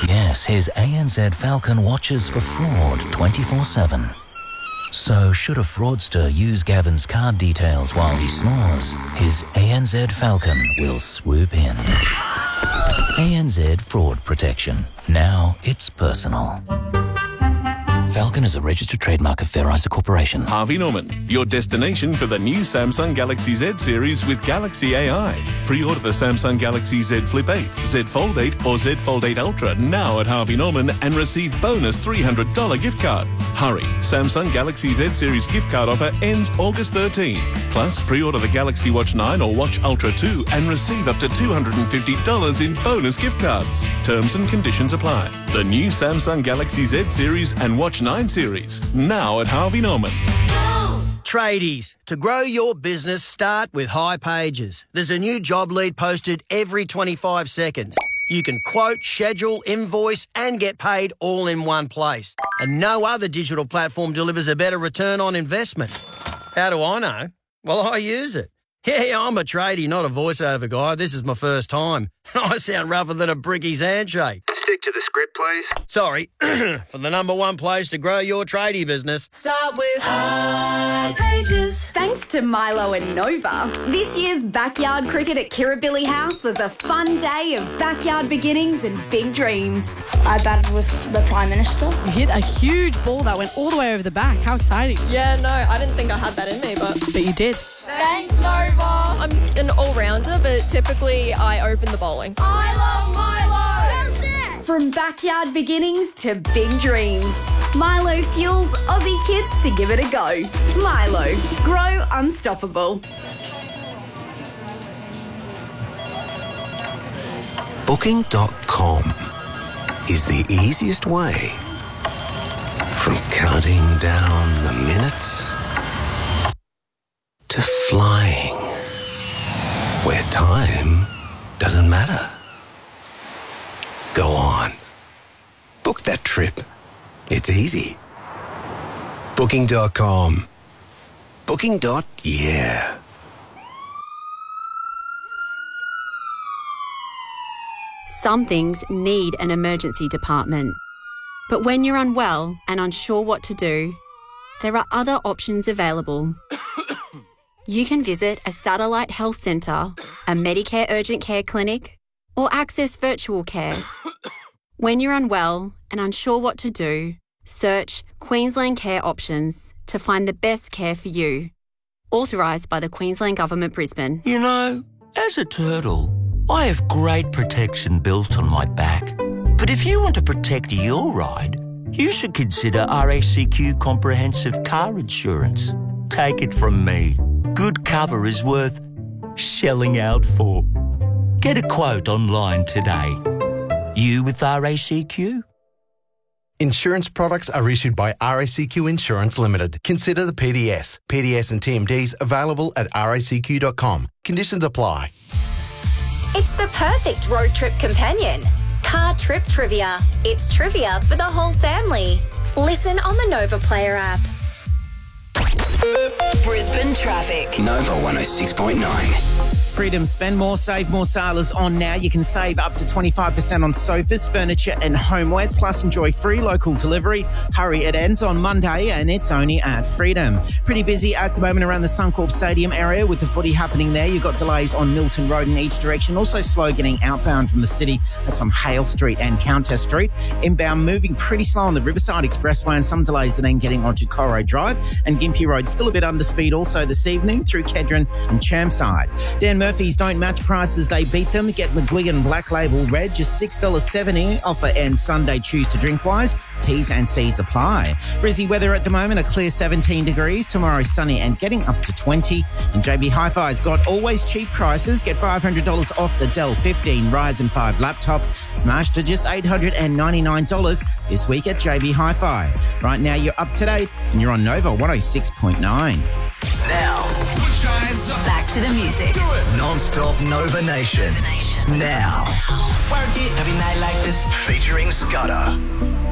Yes, his ANZ Falcon watches for fraud 24/7. So should a fraudster use Gavin's card details while he snores, his ANZ Falcon will swoop in. ANZ Fraud Protection. Now it's personal. Falcon is a registered trademark of Fair Isa Corporation. Harvey Norman, your destination for the new Samsung Galaxy Z series with Galaxy AI. Pre-order the Samsung Galaxy Z Flip 8, Z Fold 8 or Z Fold 8 Ultra now at Harvey Norman and receive bonus $300 gift card. Hurry, Samsung Galaxy Z series gift card offer ends August 13. Plus, pre-order the Galaxy Watch 9 or Watch Ultra 2 and receive up to $250 in bonus gift cards. Terms and conditions apply. The new Samsung Galaxy Z series and Watch 9 series, now at Harvey Norman. Tradies, to grow your business, start with High Pages. There's a new job lead posted every 25 seconds. You can quote, schedule, invoice and get paid all in one place. And no other digital platform delivers a better return on investment. How do I know? Well, I use it. Yeah, I'm a tradie, not a voiceover guy. This is my first time. I sound rougher than a brickie's handshake. Stick to the script, please. Sorry, for the number one place to grow your tradie business. Start with High Pages. Thanks to Milo and Nova, this year's backyard cricket at Kirribilli House was a fun day of backyard beginnings and big dreams. I batted with the Prime Minister. You hit a huge ball that went all the way over the back. How exciting. Yeah, no, I didn't think I had that in me, but you did. Thanks, Nova. I'm an all-rounder, but typically I open the bowling. I love Milo! From backyard beginnings to big dreams, Milo fuels Aussie kids to give it a go. Milo, grow unstoppable. Booking.com is the easiest way from counting down the minutes to flying where time doesn't matter. Go on. Book that trip. It's easy. Booking.com. Booking.yeah. Some things need an emergency department. But when you're unwell and unsure what to do, there are other options available. You can visit a satellite health centre, a Medicare urgent care clinic, or access virtual care. When you're unwell and unsure what to do, search Queensland Care Options to find the best care for you. Authorised by the Queensland Government, Brisbane. You know, as a turtle, I have great protection built on my back. But if you want to protect your ride, you should consider RACQ Comprehensive Car Insurance. Take it from me. Good cover is worth shelling out for. Get a quote online today. You with RACQ? Insurance products are issued by RACQ Insurance Limited. Consider the PDS. PDS and TMDs available at racq.com. Conditions apply. It's the perfect road trip companion. Car Trip Trivia. It's trivia for the whole family. Listen on the Nova Player app. Brisbane traffic. Nova 106.9. Freedom Spend More, Save More sale is on now. You can save up to 25% on sofas, furniture and homewares, plus enjoy free local delivery. Hurry, it ends on Monday and it's only at Freedom. Pretty busy at the moment around the Suncorp Stadium area with the footy happening there. You've got delays on Milton Road in each direction. Also slow getting outbound from the city. That's on Hale Street and Countess Street. Inbound moving pretty slow on the Riverside Expressway and some delays are then getting onto Corro Drive. And Gympie Road still a bit under speed also this evening through Kedron and Chermside. Dan Murphy's don't match prices, they beat them. Get McGuigan Black Label Red, just $6.70. Offer ends Sunday, choose to drink wise. T's and C's apply. Brizzy weather at the moment, a clear 17 degrees. Tomorrow sunny and getting up to 20. And JB Hi-Fi's got always cheap prices. Get $500 off the Dell 15 Ryzen 5 laptop, smashed to just $899 this week at JB Hi-Fi. Right now you're up to date and you're on Nova 106.9. Now, back to the music. Non-stop Nova Nation. Now. Work it every night like this. Featuring Scudder.